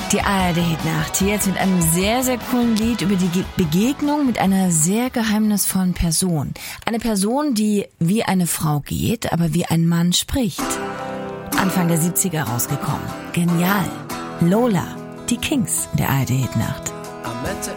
Die ARD-Hitnacht jetzt mit einem sehr, sehr coolen Lied über die Begegnung mit einer sehr geheimnisvollen Person. Eine Person, die wie eine Frau geht, aber wie ein Mann spricht. Anfang der 70er rausgekommen. Genial. Lola, die Kings der ARD-Hitnacht.